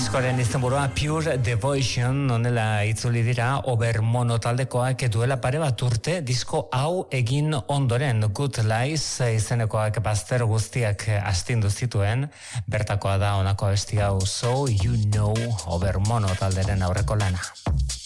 Diskoaren izenburua Pure Devotion, honela itzuli dira Obermono taldekoak duela pare bat urte disko hau egin ondoren. Good Lies izenekoak bazter guztiak astindu zituen, bertakoa da honako abesti hau So You Know, Obermono talderen aurreko lana.